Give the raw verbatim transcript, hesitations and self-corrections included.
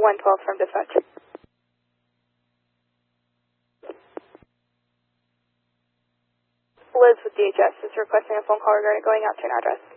one twelve from dispatch. Liz with D H S is requesting a phone call regarding going out to an address.